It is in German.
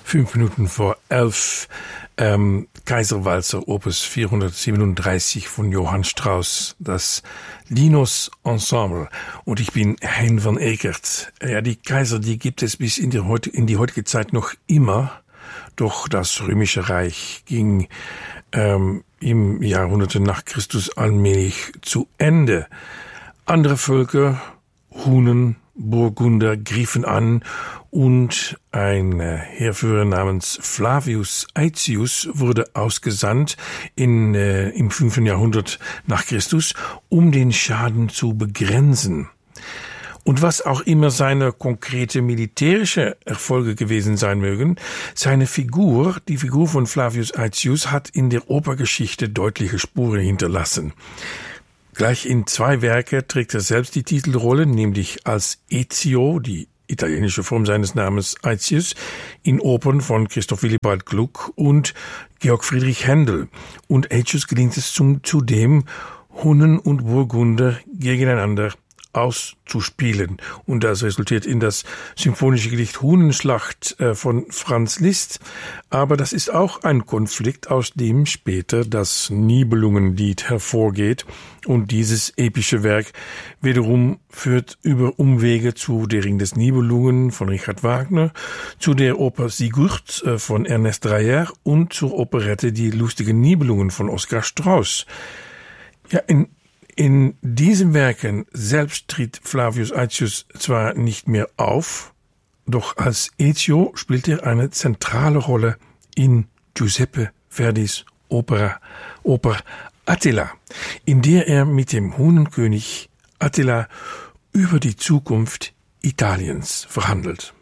5 Minuten vor 11, Kaiserwalzer, Opus 437 von Johann Strauss, das Linus Ensemble. Und ich bin Hein van Ekert. Ja, die Kaiser, die gibt es bis in die heutige Zeit noch immer. Doch das Römische Reich ging im Jahrhunderte nach Christus allmählich zu Ende. Andere Völker, Hunnen, Burgunder, griffen an und ein Heerführer namens Flavius Aetius wurde ausgesandt im 5. Jahrhundert nach Christus, um den Schaden zu begrenzen. Und was auch immer seine konkrete militärische Erfolge gewesen sein mögen, die Figur von Flavius Aetius hat in der Opergeschichte deutliche Spuren hinterlassen. Gleich in 2 Werke trägt er selbst die Titelrolle, nämlich als Ezio, die italienische Form seines Namens Aetius, in Opern von Christoph Willibald Gluck und Georg Friedrich Händel. Und Aetius gelingt es zudem, Hunnen und Burgunder gegeneinander auszuspielen. Und das resultiert in das symphonische Gedicht Hunenschlacht von Franz Liszt. Aber das ist auch ein Konflikt, aus dem später das Nibelungenlied hervorgeht. Und dieses epische Werk wiederum führt über Umwege zu Der Ring des Nibelungen von Richard Wagner, zu der Oper Sigurd von Ernest Dreyer und zur Operette Die lustigen Nibelungen von Oskar Strauß. Ja, in diesen Werken selbst tritt Flavius Aetius zwar nicht mehr auf, doch als Ezio spielt er eine zentrale Rolle in Giuseppe Verdis Oper Attila, in der er mit dem Hunnenkönig Attila über die Zukunft Italiens verhandelt.